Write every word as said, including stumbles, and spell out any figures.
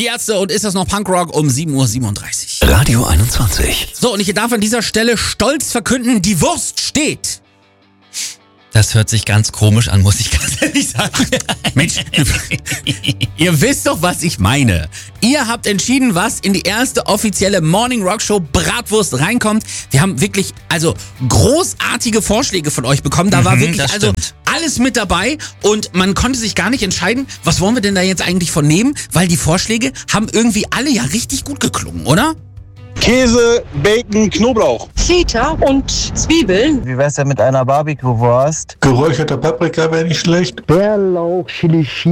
Die Ärzte und Ist das noch Punkrock um sieben Uhr siebenunddreißig. Radio einundzwanzig. So, und ich darf an dieser Stelle stolz verkünden, die Wurst steht. Das hört sich ganz komisch an, muss ich ganz ehrlich sagen. Mensch, ihr wisst doch, was ich meine. Ihr habt entschieden, was in die erste offizielle Morning Rock Show Bratwurst reinkommt. Wir haben wirklich, also großartige Vorschläge von euch bekommen. Da war Mhm, wirklich das also stimmt. alles mit dabei und man konnte sich gar nicht entscheiden, was wollen wir denn da jetzt eigentlich von nehmen, weil die Vorschläge haben irgendwie alle ja richtig gut geklungen, oder? Käse, Bacon, Knoblauch. Feta und Zwiebeln. Wie wär's denn mit einer Barbecue-Wurst? Geräucherte Paprika wäre nicht schlecht. Bärlauch, Chili,